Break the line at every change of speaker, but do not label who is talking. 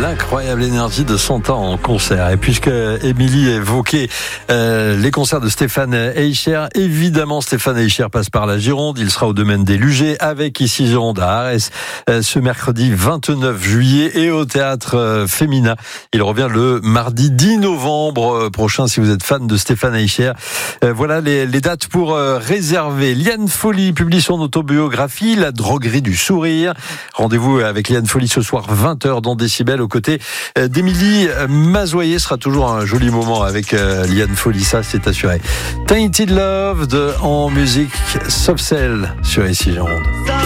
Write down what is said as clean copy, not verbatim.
l'incroyable énergie de son temps en concert. Et puisque Émilie évoquait les concerts de Stéphane Eicher, évidemment Stéphane Eicher passe par la Gironde. Il sera au domaine des Lugets avec Ici Gironde à Arès ce mercredi 29 juillet et au théâtre Femina. Il revient le mardi 10 novembre prochain si vous êtes fan de Stéphane Eicher. Voilà les dates pour réserver. Liane Folly publie son autobiographie La droguerie du sourire. Rendez-vous avec Liane Folly ce soir 20h dans Décibel aux côtés d'Émilie Mazoyer. Sera toujours un joli moment avec Liane Folly, ça c'est assuré. Tainted Love en musique Soft Cell sur Ici Gironde.